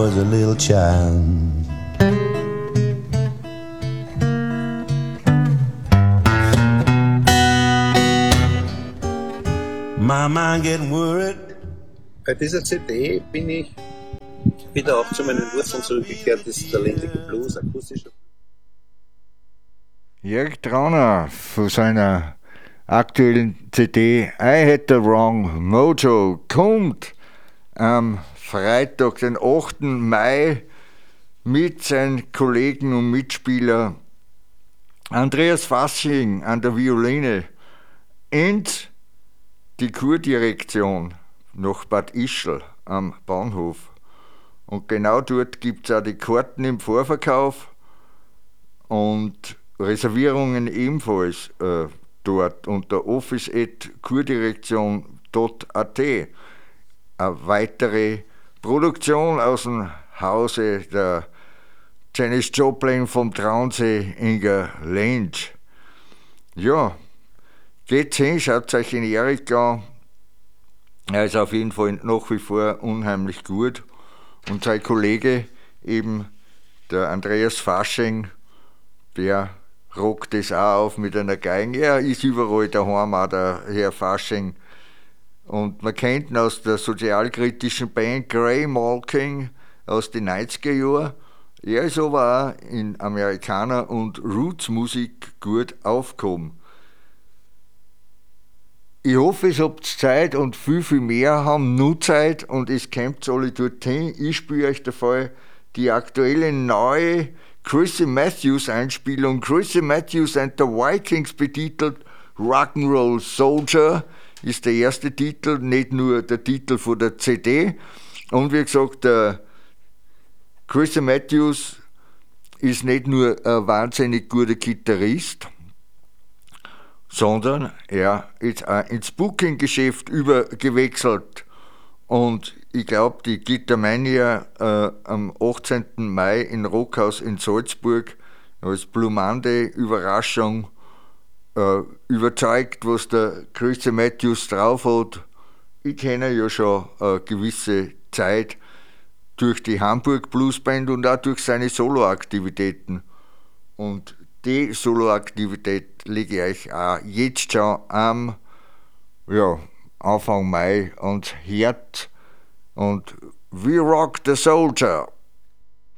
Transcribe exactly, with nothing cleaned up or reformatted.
was a little child. My mind getting worried. Bei dieser C D bin ich wieder auch zu meinen Wurzeln zurückgekehrt. Das ist der ländliche Blues, akustischer. Jörg Trauner von seiner aktuellen C D I Had the Wrong Mojo kommt am Freitag, den achten Mai, mit seinen Kollegen und Mitspieler Andreas Fasching an der Violine und die Kurdirektion nach Bad Ischl am Bahnhof. Und genau dort gibt es auch die Karten im Vorverkauf und Reservierungen ebenfalls äh, dort unter office at kurdirektion punkt a t. Eine weitere Produktion aus dem Hause der Janis Joplin vom Traunsee, Inga Lensch. Ja, geht's hin, schaut euch den Erik an. Er ist auf jeden Fall nach wie vor unheimlich gut. Und sein Kollege, eben der Andreas Fasching, der rockt das auch auf mit einer Geige. Er ist überall daheim, auch der Herr Fasching. Und man kennt ihn aus der sozialkritischen Band Grey Malking aus den neunziger Jahren. Er ist aber auch in Amerikaner- und Roots-Musik gut aufgehoben. Ich hoffe, ihr habt Zeit und viel, viel mehr haben nur Zeit und es kommt alle dorthin. Ich spiele euch dabei die aktuelle neue Chrissy Matthews Einspielung. Chrissy Matthews and the Vikings betitelt Rock'n'Roll Soldier ist der erste Titel, nicht nur der Titel von der C D. Und wie gesagt, der Chrissy Matthews ist nicht nur ein wahnsinnig guter Gitarrist, sondern er ist auch ins Booking-Geschäft übergewechselt. Und ich glaube, die Gitarmania äh, am achtzehnten Mai in Rockhaus in Salzburg als Blue Monday Überraschung äh, überzeugt, was der Chrissy Matthews drauf hat. Ich kenne ja schon eine gewisse Zeit durch die Hamburg Bluesband und auch durch seine Soloaktivitäten. Und die Soloaktivität lege ich euch auch jetzt schon am ja, Anfang Mai ans Herz. Und We Rock the Soldier.